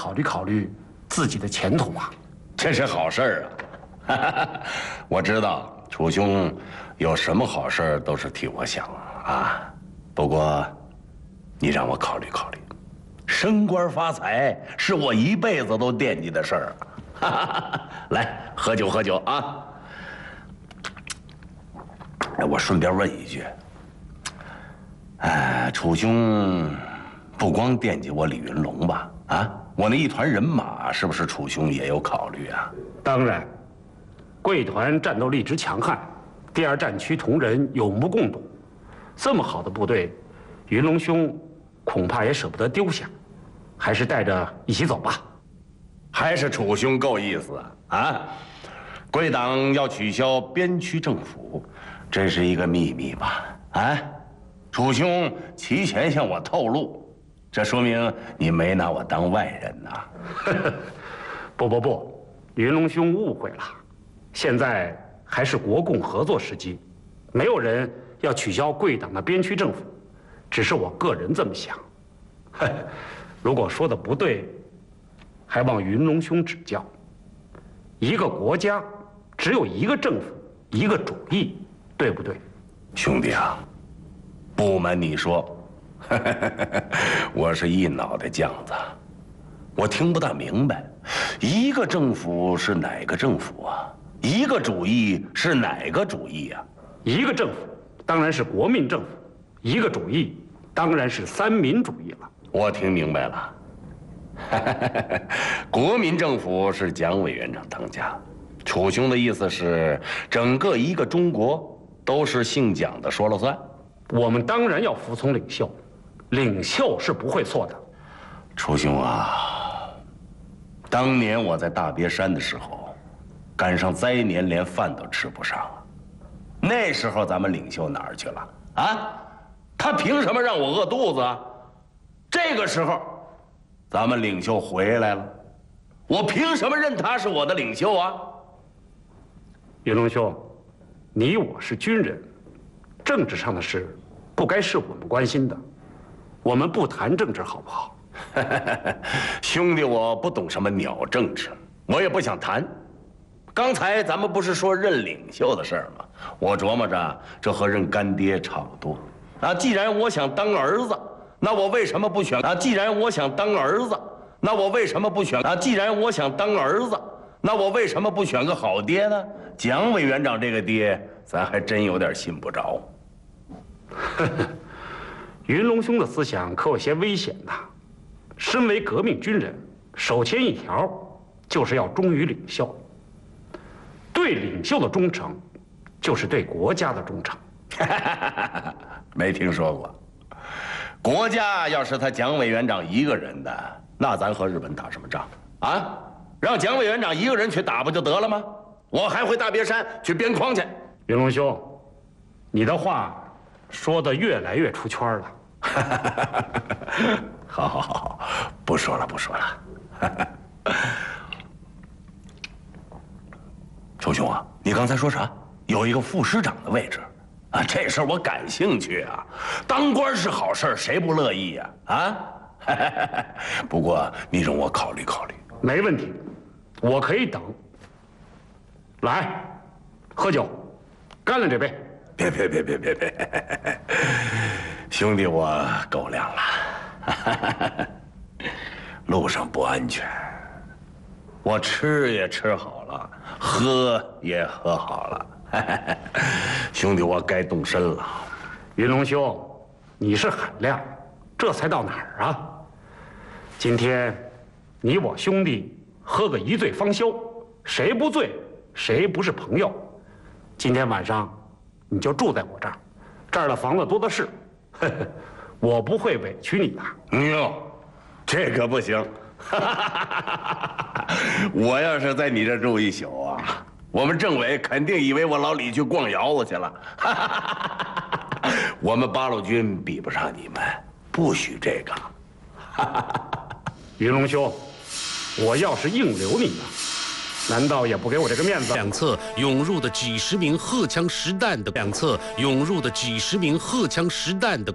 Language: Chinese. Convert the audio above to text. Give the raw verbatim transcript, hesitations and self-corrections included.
考虑考虑自己的前途啊。 这是好事儿啊！我知道楚兄有什么好事儿都是替我想啊。不过，你让我考虑考虑，升官发财是我一辈子都惦记的事儿。来，喝酒喝酒啊！哎，我顺便问一句，哎，楚兄不光惦记我李云龙吧？啊，我那一团人马是不是楚兄也有考虑啊？ 当然，贵团战斗力之强悍，第二战区同仁有目共睹，这么好的部队，云龙兄恐怕也舍不得丢下，还是带着一起走吧。 还是楚兄够意思啊！啊，贵党要取消边区政府，这是一个秘密吧？啊，楚兄提前向我透露，这说明你没拿我当外人呐。 不不不，云龙兄误会了，现在还是国共合作时机，没有人要取消贵党的边区政府，只是我个人这么想。如果说的不对，还望云龙兄指教。一个国家只有一个政府，一个主义，对不对？ 兄弟啊，不瞒你说，我是一脑袋浆子，我听不大明白，一个政府是哪个政府啊？一个主义是哪个主义啊？ 一个政府当然是国民政府，一个主义当然是三民主义了。 我听明白了。国民政府是蒋委员长当家，楚兄的意思是，整个一个中国都是姓蒋的说了算。 我们当然要服从领袖，领袖是不会错的。 楚兄啊，当年我在大别山的时候，赶上灾年，连饭都吃不上，那时候咱们领袖哪儿去了啊？他凭什么让我饿肚子啊？这个时候。咱们领袖回来了，我凭什么认他是我的领袖啊？ 云龙兄，你我是军人，政治上的事不该是我们关心的，我们不谈政治好不好？ 兄弟，我不懂什么鸟政治，我也不想谈。刚才咱们不是说认领袖的事儿吗？我琢磨着这和认干爹差不多。啊，既然我想当儿子。那我为什么不选啊？既然我想当儿子，那我为什么不选啊？既然我想当儿子，那我为什么不选个好爹呢？蒋委员长这个爹，咱还真有点信不着。 云龙兄的思想可有些危险呐。身为革命军人，首先一条就是要忠于领袖。对领袖的忠诚，就是对国家的忠诚。 没听说过。国家要是他蒋委员长一个人的，那咱和日本打什么仗啊？让蒋委员长一个人去打不就得了吗？我还回大别山去编筐去。 云龙兄，你的话说得越来越出圈了。 好好好，不说了不说了。楚兄啊，你刚才说啥？有一个副师长的位置。啊，这事儿我感兴趣啊！当官是好事，谁不乐意呀？啊！不过你容我考虑考虑。 没问题，我可以等。来，喝酒，干了这杯。 别别别别别别！兄弟，我够量了。路上不安全，我吃也吃好了，喝也喝好了。兄弟，我该动身了。 云龙兄，你是喊量，这才到哪儿啊？今天，你我兄弟喝个一醉方休，谁不醉，谁不是朋友。今天晚上，你就住在我这儿，这儿的房子多的是，我不会委屈你的。 嗯哟，这可不行。我要是在你这住一宿啊，我们政委肯定以为我老李去逛窑子去了。我们八路军比不上你们，不许这个。 云龙兄，我要是硬留你呢，难道也不给我这个面子？ 两侧涌入的几十名荷枪实弹的两侧涌入的几十名荷枪实弹的。